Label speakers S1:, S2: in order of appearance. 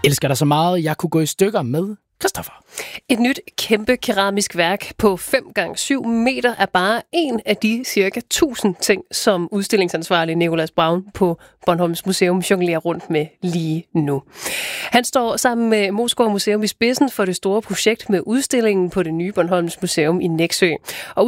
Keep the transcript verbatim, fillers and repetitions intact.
S1: Elsker dig så meget, jeg kunne gå i stykker med Christoffer.
S2: Et nyt kæmpe keramisk værk på fem gange syv meter er bare en af de cirka tusind ting, som udstillingsansvarlig Nicolas Braun på Bornholms Museum jonglerer rundt med lige nu. Han står sammen med Moesgaard Museum i spidsen for det store projekt med udstillingen på det nye Bornholms Museum i Nexø. Og